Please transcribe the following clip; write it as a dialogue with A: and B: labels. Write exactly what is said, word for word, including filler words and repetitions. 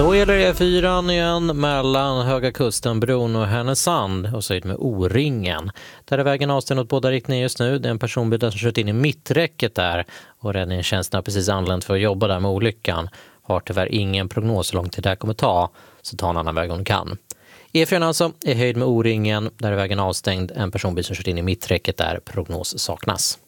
A: Då gäller E fyra igen mellan Höga Kusten-bron och Härnösand och så ut med O-ringen. Där är vägen avstängd åt båda riktningar just nu. Det är en personbil som kört in i mitträcket där och räddningstjänsten har precis anlänt för att jobba där med olyckan. Har tyvärr ingen prognos hur lång tid det här kommer ta, så ta en annan väg om du kan. E fyra alltså är höjd med O-ringen, där är vägen avstängd. En personbil som kört in i mitträcket där prognos saknas.